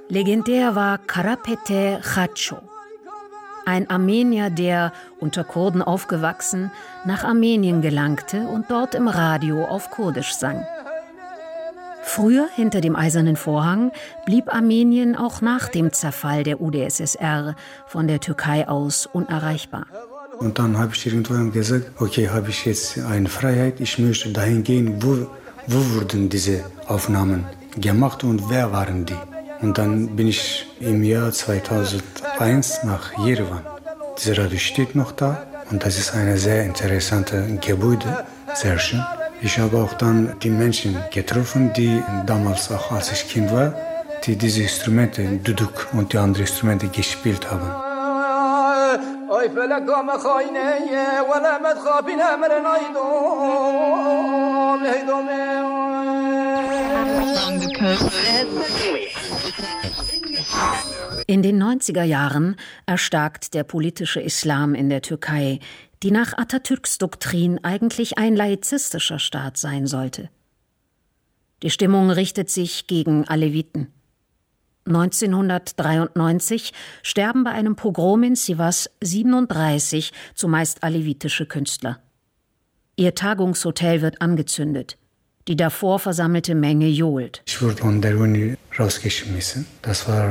Legendär war Karapete Khacho, ein Armenier, der, unter Kurden aufgewachsen, nach Armenien gelangte und dort im Radio auf Kurdisch sang. Früher, hinter dem Eisernen Vorhang, blieb Armenien auch nach dem Zerfall der UdSSR von der Türkei aus unerreichbar. Und dann habe ich irgendwann gesagt, okay, habe ich jetzt eine Freiheit, ich möchte dahin gehen, wo wurden diese Aufnahmen gemacht und wer waren die? Und dann bin ich im Jahr 2001 nach Jerewan. Dieses Radio steht noch da und das ist ein sehr interessantes Gebäude, sehr schön. Ich habe auch dann die Menschen getroffen, die damals, auch als ich Kind war, die diese Instrumente, Duduk und die anderen Instrumente gespielt haben. In den 90er Jahren erstarkt der politische Islam in der Türkei, die nach Atatürks Doktrin eigentlich ein laizistischer Staat sein sollte. Die Stimmung richtet sich gegen Aleviten. 1993 sterben bei einem Pogrom in Sivas 37 zumeist alevitische Künstler. Ihr Tagungshotel wird angezündet. Die davor versammelte Menge johlt. Ich wurde von der Uni rausgeschmissen. Das war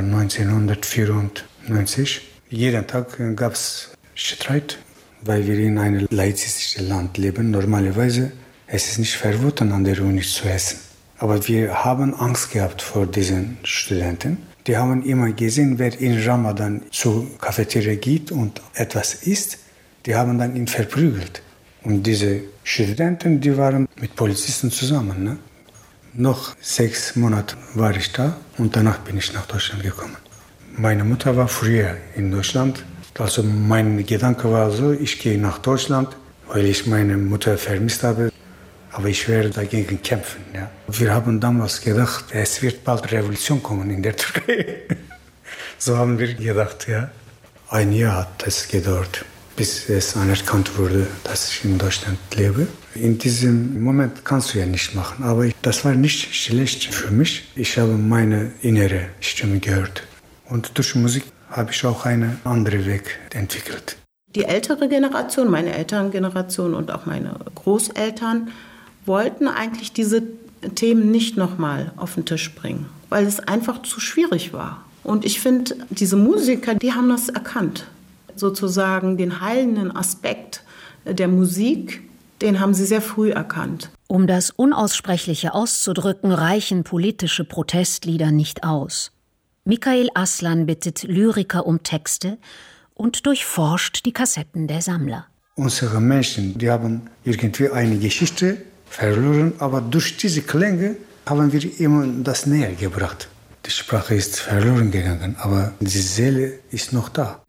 1994. Jeden Tag gab es Streit, weil wir in einem laizistischen Land leben. Normalerweise ist es nicht verboten, an der Uni zu essen. Aber wir haben Angst gehabt vor diesen Studenten. Die haben immer gesehen, wer in Ramadan zur Cafeteria geht und etwas isst, die haben dann ihn verprügelt. Und diese Studenten, die waren mit Polizisten zusammen. Ne? Noch 6 Monate war ich da und danach bin ich nach Deutschland gekommen. Meine Mutter war früher in Deutschland. Also mein Gedanke war so, ich gehe nach Deutschland, weil ich meine Mutter vermisst habe. Aber ich werde dagegen kämpfen. Ja. Wir haben damals gedacht, es wird bald Revolution kommen in der Türkei. So haben wir gedacht, ja. Ein Jahr hat es gedauert, bis es anerkannt wurde, dass ich in Deutschland lebe. In diesem Moment kannst du ja nicht machen, aber das war nicht schlecht für mich. Ich habe meine innere Stimme gehört. Und durch Musik habe ich auch einen anderen Weg entwickelt. Die ältere Generation, meine Elterngeneration und auch meine Großeltern, wollten eigentlich diese Themen nicht nochmal auf den Tisch bringen, weil es einfach zu schwierig war. Und ich finde, diese Musiker, die haben das erkannt. Sozusagen den heilenden Aspekt der Musik, den haben sie sehr früh erkannt. Um das Unaussprechliche auszudrücken, reichen politische Protestlieder nicht aus. Mikail Aslan bittet Lyriker um Texte und durchforscht die Kassetten der Sammler. Unsere Menschen, die haben irgendwie eine Geschichte verloren, aber durch diese Klänge haben wir immer das näher gebracht. Die Sprache ist verloren gegangen, aber die Seele ist noch da.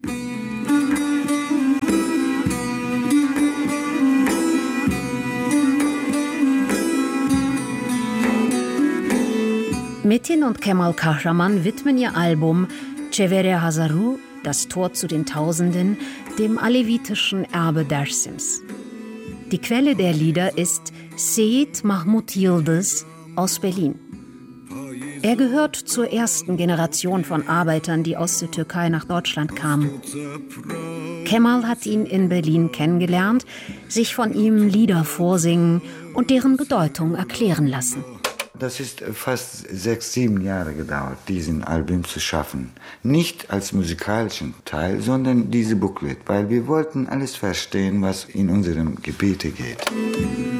Metin und Kemal Kahraman widmen ihr Album Çevere Hazaru, das Tor zu den Tausenden, dem alevitischen Erbe Dersims. Die Quelle der Lieder ist Seyit Mahmut Yıldız aus Berlin. Er gehört zur ersten Generation von Arbeitern, die aus der Türkei nach Deutschland kamen. Kemal hat ihn in Berlin kennengelernt, sich von ihm Lieder vorsingen und deren Bedeutung erklären lassen. Das ist fast 6, 7 Jahre gedauert, diesen Album zu schaffen. Nicht als musikalischen Teil, sondern diese Booklet, weil wir wollten alles verstehen, was in unserem Gebiet geht.